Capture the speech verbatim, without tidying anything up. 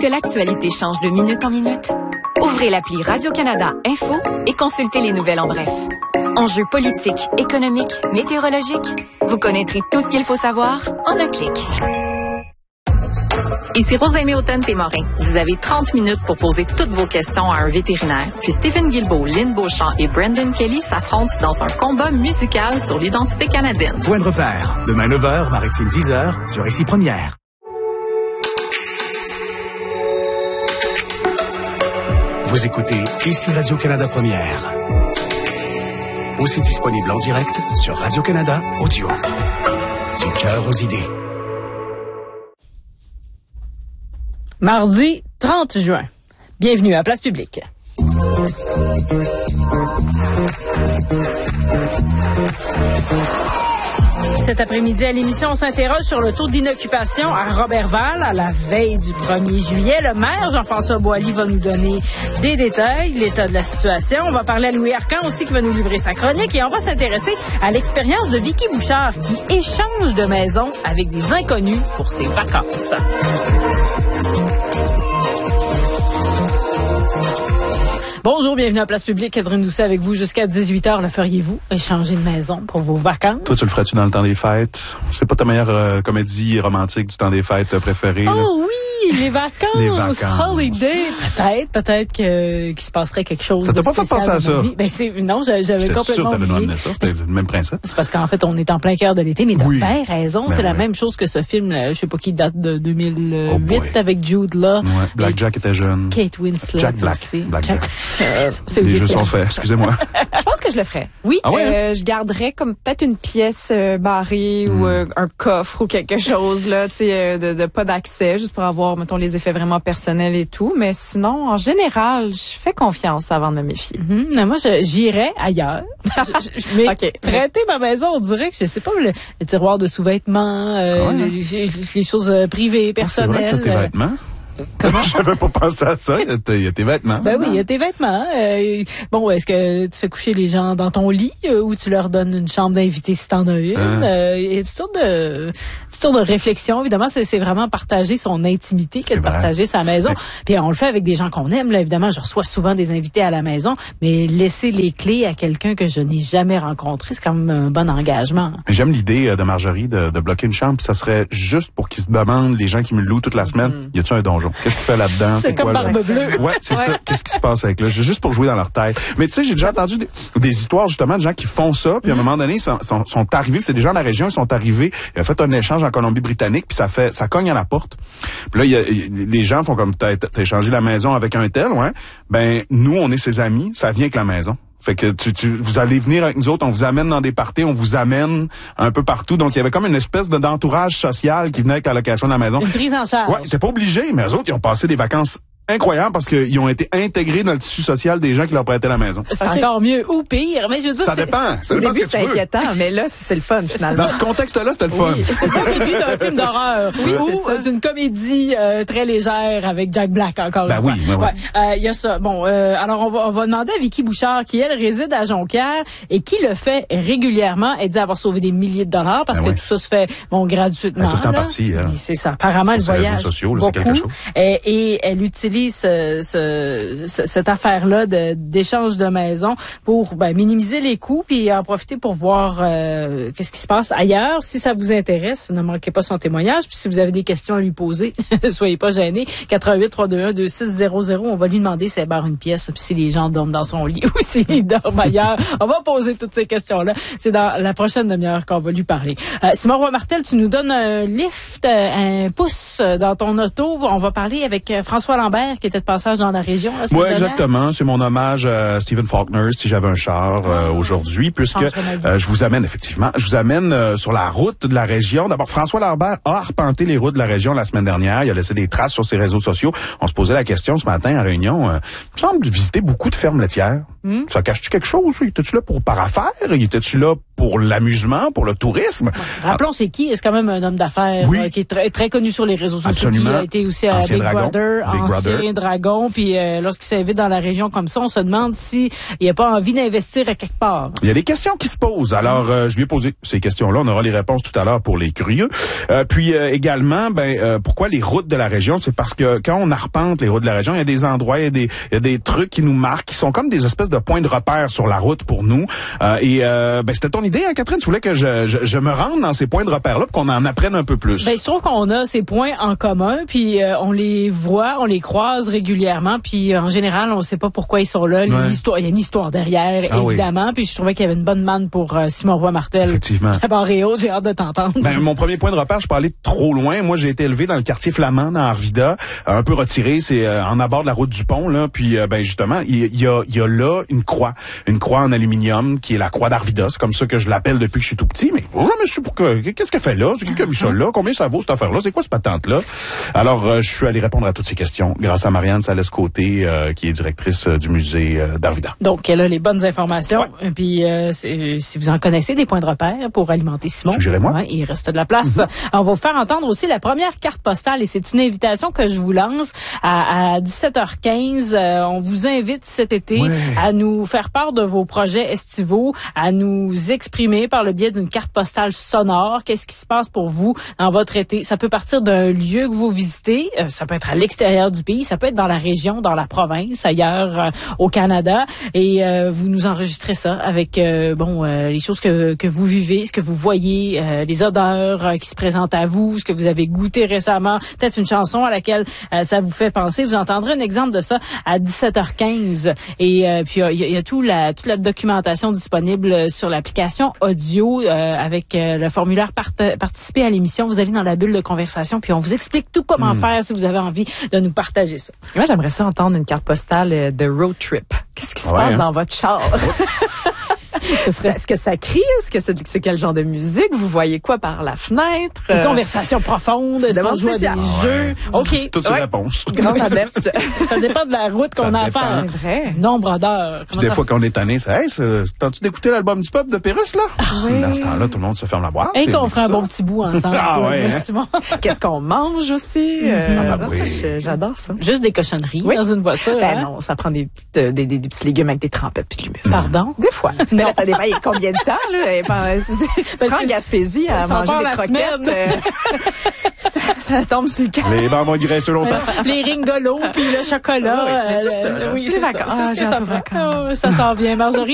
l'actualité change de minute en minute? Ouvrez l'appli Radio-Canada Info et consultez les nouvelles en bref. Enjeux politiques, économiques, météorologiques, vous connaîtrez tout ce qu'il faut savoir en un clic. Ici Rosalie Hautain-Témorin. Vous avez trente minutes pour poser toutes vos questions à un vétérinaire. Puis Stephen Guilbeault, Lynn Beauchamp et Brendan Kelly s'affrontent dans un combat musical sur l'identité canadienne. Point de repère. Demain neuf heures, Maritime dix heures, sur Ici Première. Vous écoutez Ici Radio-Canada Première. Aussi disponible en direct sur Radio-Canada Audio. Du cœur aux idées. Mardi trente juin. Bienvenue à Place Publique. Cet après-midi à l'émission, on s'interroge sur le taux d'inoccupation à Robertval à la veille du premier juillet. Le maire Jean-François Boily va nous donner des détails, l'état de la situation. On va parler à Louis Arcan aussi qui va nous livrer sa chronique et on va s'intéresser à l'expérience de Vicky Bouchard qui échange de maison avec des inconnus pour ses vacances. Bonjour, bienvenue à Place Publique. Catherine Doucet avec vous jusqu'à dix-huit heures. Le feriez-vous échanger de maison pour vos vacances? Toi, tu le ferais-tu dans le temps des fêtes? C'est pas ta meilleure euh, comédie romantique du temps des fêtes euh, préférée? Oh là? oui, les vacances! Les vacances. Holiday! Peut-être, peut-être que, qu'il se passerait quelque chose Ça t'a de pas fait penser à ça? Ben, c'est, non, j'avais J'étais complètement sûr que t'allais oublié. nous amener ça. C'était le même principe. C'est parce qu'en fait, on est en plein cœur de l'été, mais t'as Oui. bien raison. Ben c'est la oui. même chose que ce film, là, je sais pas qui date de deux mille huit Oh boy. avec Jude Law. Ouais. Black Et Jack était jeune. Kate Winslet. Jack Black. aussi. Black Jack- Jack. Euh, c'est Les le jeux film. sont faits, excusez-moi. Je pense que je le ferais. Oui. Ah ouais, hein? Euh, je garderais comme peut-être une pièce euh, barrée ou euh, un coffre ou quelque chose là, tu sais, euh, de, de pas d'accès, juste pour avoir, mettons, les effets vraiment personnels et tout. Mais sinon, en général, je fais confiance avant de me méfier. Mhm. Mais moi, je- j'irais ailleurs. Je- je- mais Ok. prêter ma maison, on dirait que, je sais pas, le, le tiroir de sous-vêtements, euh, Ah ouais. les, les- les choses euh, privées, Ah, c'est vrai que personnelles. t'as tes euh, vêtements. Comment? J'avais pas pensé à ça. Il y a tes, il y a tes vêtements. Ben oui, il y a tes vêtements. Euh, bon, est-ce que tu fais coucher les gens dans ton lit euh, ou tu leur donnes une chambre d'invité si t'en as une? Hein? Euh, il y a toutes sortes de, toutes sortes de réflexions. Évidemment, c'est, c'est vraiment partager son intimité que C'est de vrai. partager sa maison. Mais- Puis on le fait avec des gens qu'on aime. Là, évidemment, je reçois souvent des invités à la maison, mais laisser les clés à quelqu'un que je n'ai jamais rencontré, c'est quand même un bon engagement. Mais j'aime l'idée euh, de Marjorie de, de bloquer une chambre, puis ça serait juste pour qu'ils se demandent, les gens qui me louent toute la semaine, y a-tu un donjon? Qu'est-ce qu'il fait là-dedans? C'est comme quoi, Barbe Bleue. Ouais, c'est ça. Qu'est-ce qui se passe avec là? Juste pour jouer dans leur tête. Mais tu sais, j'ai déjà entendu des, des histoires justement de gens qui font ça, puis à un moment donné, ils sont, sont, sont arrivés, c'est des gens de la région, ils sont arrivés, ils ont fait un échange en Colombie-Britannique, puis ça fait, ça cogne à la porte. Puis là, il y a, les gens font comme, t'as, t'as échangé la maison avec un tel, ouais. Ben, nous, on est ses amis, ça vient avec la maison. Fait que tu, tu, vous allez venir avec nous autres, on vous amène dans des parties, on vous amène un peu partout. Donc, il y avait comme une espèce de, d'entourage social qui venait avec la location de la maison. Une prise en charge. Ouais, t'es pas obligé, mais eux autres, ils ont passé des vacances incroyables parce qu'ils ont été intégrés dans le tissu social des gens qui leur prêtaient la maison. C'est Ok. encore mieux ou pire, mais je veux dire, Ça c'est- dépend. Ça Au dépend début, ce que c'est tu veux. inquiétant, mais là, c'est le fun finalement. Dans ce contexte-là, c'était le fun. Oui. C'est pas le début d'un film d'horreur Oui, ou c'est ça. d'une comédie euh, très légère avec Jack Black encore Ben une fois. oui, ouais, ouais. Euh, il y a ça. Bon, euh, alors on va on va demander à Vicky Bouchard qui elle réside à Jonquière et qui le fait régulièrement. Elle dit avoir sauvé des milliers de dollars parce Ben que oui. tout ça se fait bon gratuitement. Elle est tout le temps là. partie, elle. Oui, c'est ça. Apparemment, Sur le ses réseaux voyage sociaux, là, c'est beaucoup. quelque chose. Et, et elle utilise ce, ce, ce- cette affaire-là de, d'échange de maison pour ben, minimiser les coûts puis en profiter pour voir euh, qu'est-ce qui se passe ailleurs. Si ça vous intéresse, ne manquez pas son témoignage. Puis si vous avez des questions à lui poser, soyez pas gênés. quatre un huit, trois deux un, deux six zéro zéro. On va lui demander si elle barre une pièce, puis si les gens dorment dans son lit ou s'ils dorment ailleurs. On va poser toutes ces questions-là. C'est dans la prochaine demi-heure qu'on va lui parler. Euh, Simon Roy-Martel, tu nous donnes un lift, euh, un pouce dans ton auto. On va parler avec euh, François Lambert qui était de passage dans la région. La semaine Oui, dernière. exactement. C'est mon hommage à Stephen Faulkner, si j'avais un char euh, aujourd'hui, puisque changerait ma vie. euh, je vous amène, effectivement, je vous amène euh, sur la route de la région. D'abord, François Lambert a arpenté les routes de la région la semaine dernière. Il a laissé des traces sur ses réseaux sociaux. On se posait la question ce matin en réunion. Euh, il me semble visiter beaucoup de fermes laitières. Hmm. Ça cache-tu quelque chose? Était-tu là pour par affaires? Était-tu là pour l'amusement, pour le tourisme? Rappelons, c'est qui? C'est quand même un homme d'affaires Oui. euh, qui est très, très connu sur les réseaux sociaux. Absolument. Qui a été aussi à Ancien Big dragon. Brother, Big ancien un dragon, puis euh, lorsqu'il s'invite dans la région comme ça, on se demande s'il n'y a pas envie d'investir à quelque part. Il y a des questions qui se posent. Alors, euh, je lui ai posé ces questions-là. On aura les réponses tout à l'heure pour les curieux. Euh, puis euh, également, ben euh, pourquoi les routes de la région? C'est parce que quand on arpente les routes de la région, il y a des endroits, il y a des, il y a des trucs qui nous marquent, qui sont comme des espèces de points de repère sur la route pour nous. Euh, et euh, ben c'était ton idée, hein, Catherine? Tu voulais que je, je, je me rende dans ces points de repère-là, pour qu'on en apprenne un peu plus. Ben, il se trouve qu'on a ces points en commun, puis euh, on les voit, on les croise régulièrement, puis euh, en général, on sait pas pourquoi ils sont là. Ouais. L'histoire, il y a une histoire derrière, ah, évidemment. Oui. Puis je trouvais qu'il y avait une bonne manne pour euh, Simon Roy-Martel. Effectivement. À Barréo, j'ai hâte de t'entendre. Ben, mon premier point de repère, je peux aller trop loin. Moi, j'ai été élevé dans le quartier flamand, dans Arvida, un peu retiré, c'est euh, en abord de la route du pont, là. Puis, euh, ben justement, il y, y a, il y a là une croix, une croix en aluminium qui est la croix d'Arvida. C'est comme ça que je l'appelle depuis que je suis tout petit. Mais oh, je me suis pour que qu'est-ce qu'elle fait là? C'est qui qui a mis ça là? Combien ça vaut cette affaire-là? C'est quoi cette patente-là? Alors, euh, je suis allé répondre à toutes ces questions grâce à Marianne Salès-Côté, euh, qui est directrice euh, du musée euh, d'Arvida. Donc, elle a les bonnes informations. Ouais. Puis, euh, si vous en connaissez des points de repère pour alimenter Simon, suggérez-moi. Ouais, il reste de la place. Mm-hmm. On va vous faire entendre aussi la première carte postale et c'est une invitation que je vous lance à, à dix-sept heures quinze. Euh, on vous invite cet été ouais. à nous faire part de vos projets estivaux, à nous exprimer par le biais d'une carte postale sonore. Qu'est-ce qui se passe pour vous dans votre été? Ça peut partir d'un lieu que vous visitez, euh, ça peut être à l'extérieur du pays, ça peut être dans la région, dans la province, ailleurs euh, au Canada, et euh, vous nous enregistrez ça avec euh, bon euh, les choses que que vous vivez, ce que vous voyez, euh, les odeurs euh, qui se présentent à vous, ce que vous avez goûté récemment, peut-être une chanson à laquelle euh, ça vous fait penser. Vous entendrez un exemple de ça à dix-sept heures quinze, et euh, puis il y, y a tout la toute la documentation disponible sur l'application audio euh, avec euh, le formulaire part- participer à l'émission. Vous allez dans la bulle de conversation, puis on vous explique tout comment mmh. faire si vous avez envie de nous partager ça. Moi, j'aimerais ça entendre une carte postale euh, de road trip. Qu'est-ce qui se ouais, passe hein? dans votre char? Est-ce que ça crie? Est-ce que c'est, c'est quel genre de musique? Vous voyez quoi par la fenêtre? Des euh, conversations profondes. Est-ce qu'on joue à des ah, ouais. jeux? OK. Toutes ces ouais. réponses. Grande adepte. Ça dépend de la route qu'on ça a dépend. à faire. C'est vrai. Du nombre d'heures. Puis des fois qu'on est tanné, c'est « Hey, c'est, t'as-tu d'écouter l'album du peuple de Pérus, là? Ah, » oui. Dans ce temps-là, tout le monde se ferme la boîte. Et qu'on fera un bon petit bout ensemble. Ah, toi, ouais, hein? Simon. Qu'est-ce qu'on mange aussi? Mm-hmm. Euh, ah, bah, oui. J'adore ça. Juste des cochonneries oui. dans une voiture. Ben hein? non, ça prend des, petites, des, des, des petits légumes avec des trempettes puis de l'humus. Pardon? Des fois. Mais là, ça dépend il y a combien de temps, là. Tu prends en Gaspésie à manger des croquettes. Euh, ça, ça tombe sur le cœur. Les bambins graisseux longtemps. Les ringolos puis le chocolat. Oui, mais tout ça, euh, oui, c'est, c'est vacances. Ça. Ah, c'est ce que ça, vacances. oh, ça sent bien. Marjorie,